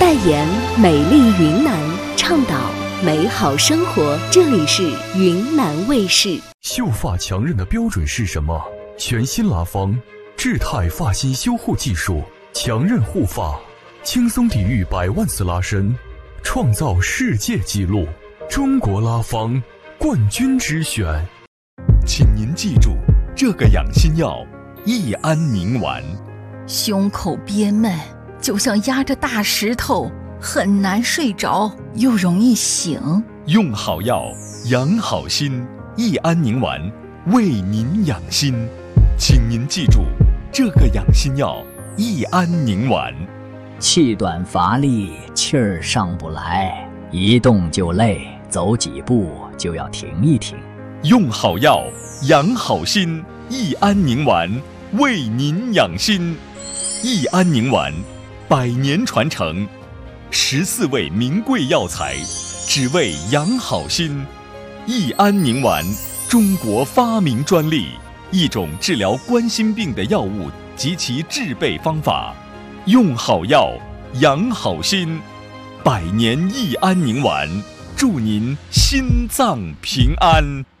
代言美丽云南，倡导美好生活。这里是云南卫视。 秀发强韧的标准是什么？全新拉芳智泰发型修护技术，强韧护发，轻松抵御100万次拉伸，创造世界纪录。中国拉芳冠军之选。 请您记住这个养心药：益安宁丸。 胸口憋闷，就像压着大石头，很难睡着，又容易醒。 用好药，养好心。益安宁丸为您养心，请您记住这个养心药：益安宁丸。 气短乏力，气儿上不来，一动就累，走几步就要停一停。 用好药，养好心。益安宁丸为您养心。益安宁丸100年传承，14味名贵药材，只为养好心。益安宁丸，中国发明专利，一种治疗冠心病的药物及其制备方法。用好药，养好心。100年益安宁丸，祝您心脏平安。